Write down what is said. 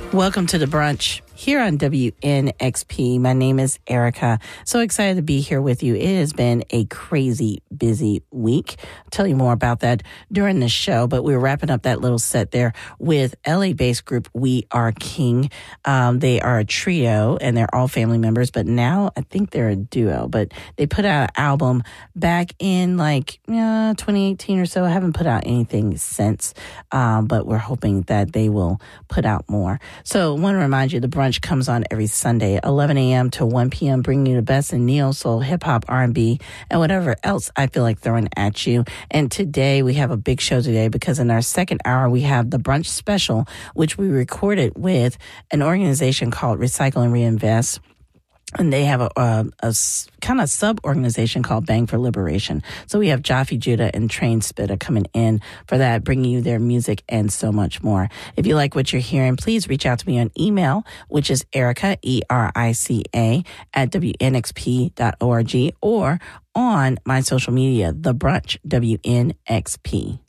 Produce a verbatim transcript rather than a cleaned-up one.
Welcome to the brunch here on W N X P. My name is Erica. So excited to be here with you. It has been a crazy busy week. I'll tell you more about that during the show, but we're wrapping up that little set there with L A-based group We Are King. Um, they are a trio and they're all family members, but now I think they're a duo, but they put out an album back in like uh, twenty eighteen or so. I haven't put out anything since, um, but we're hoping that they will put out more. So I want to remind you, the brunch comes on every Sunday at eleven a.m. to one p.m., bringing you the best in neo, soul, hip-hop, R and B, and whatever else I feel like throwing at you. And today, we have a big show today because in our second hour, we have the brunch special, which we recorded with an organization called Recycle and Reinvest. And they have a, a, a kind of sub-organization called Bang for Liberation. So we have Jaffe Judah and Train Spitter coming in for that, bringing you their music and so much more. If you like what you're hearing, please reach out to me on email, which is Erica, E R I C A, at W N X P dot org, or on my social media, The Brunch, W N X P.